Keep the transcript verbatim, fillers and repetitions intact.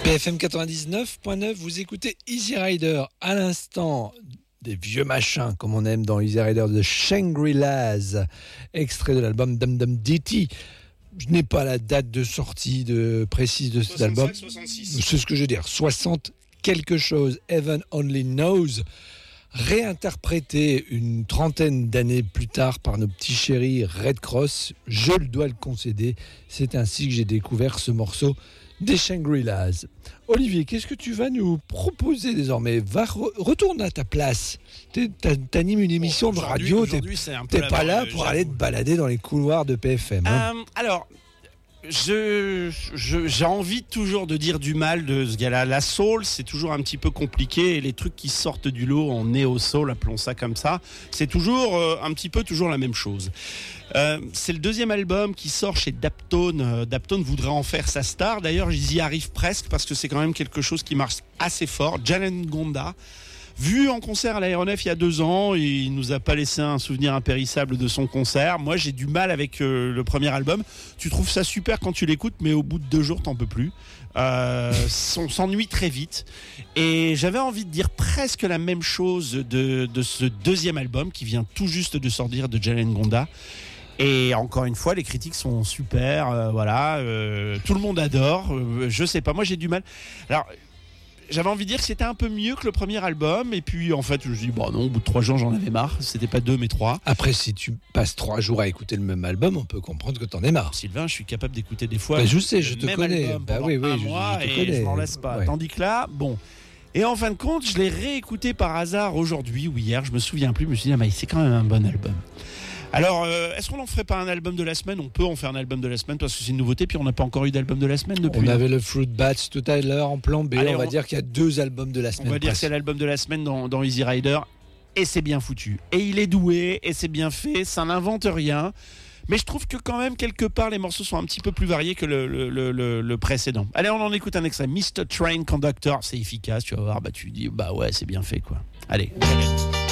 B F M quatre-vingt-dix-neuf point neuf, vous écoutez Easy Rider. À l'instant, des vieux machins, comme on aime dans Easy Rider, de Shangri-Las, extrait de l'album Dum Dum Ditty. Je n'ai pas la date de sortie de, précise de cet album. soixante-six C'est ce que je veux dire. soixante quelque chose. Heaven Only Knows. Réinterprété une trentaine d'années plus tard par nos petits chéris Red Cross. Je le dois le concéder. C'est ainsi que j'ai découvert ce morceau des Shangri-Las. Olivier, qu'est-ce que tu vas nous proposer désormais ? Va re- retourne à ta place. T'es, t'animes une émission bon, de radio. T'es, t'es pas là pour j'avoue. aller te balader dans les couloirs de P F M. Hein. Euh, alors, je, je, j'ai envie toujours de dire du mal de ce gars-là. La soul, c'est toujours un petit peu compliqué. Et les trucs qui sortent du lot en néo-soul, appelons ça comme ça, c'est toujours euh, un petit peu toujours la même chose. Euh, c'est le deuxième album qui sort chez Daptone. Euh, Daptone voudrait en faire sa star. D'ailleurs, ils y arrivent presque parce que c'est quand même quelque chose qui marche assez fort. Jalen Ngonda, vu en concert à l'Aéronef il y a deux ans, il nous a pas laissé un souvenir impérissable de son concert. Moi, j'ai du mal avec euh, le premier album. Tu trouves ça super quand tu l'écoutes, mais au bout de deux jours, t'en peux plus. Euh, on s'ennuie très vite. Et j'avais envie de dire presque la même chose de, de ce deuxième album qui vient tout juste de sortir de Jalen Ngonda. Et encore une fois, les critiques sont super, euh, voilà, euh, tout le monde adore. Euh, je sais pas, moi j'ai du mal. Alors, j'avais envie de dire que c'était un peu mieux que le premier album, et puis en fait, je me suis dit bon non, au bout de trois jours, j'en avais marre. C'était pas deux, mais trois. Après, si tu passes trois jours à écouter le même album, on peut comprendre que t'en es marre. Sylvain, je suis capable d'écouter des fois. Bah, je sais, je le te même connais. album Bah pendant oui, oui, un je- mois, je te et connais. je m'en lasse pas. Ouais. Tandis que là, bon. Et en fin de compte, je l'ai réécouté par hasard aujourd'hui ou hier, je me souviens plus. Je me suis dit ah, mais c'est quand même un bon album. Alors, euh, est-ce qu'on en ferait pas un album de la semaine ? On peut en faire un album de la semaine parce que c'est une nouveauté, puis on n'a pas encore eu d'album de la semaine depuis. On avait le Fruit Bats tout à l'heure en plan B. Allez, on va on- dire qu'il y a deux albums de la On semaine. va dire que presque. c'est l'album de la semaine dans, dans Easy Rider, et c'est bien foutu. Et il est doué, et c'est bien fait, ça n'invente rien. Mais je trouve que quand même, quelque part, les morceaux sont un petit peu plus variés que le, le, le, le, le précédent. Allez, on en écoute un extrait. mister Train Conductor, c'est efficace, tu vas voir, bah tu dis, bah ouais, c'est bien fait, quoi. Allez.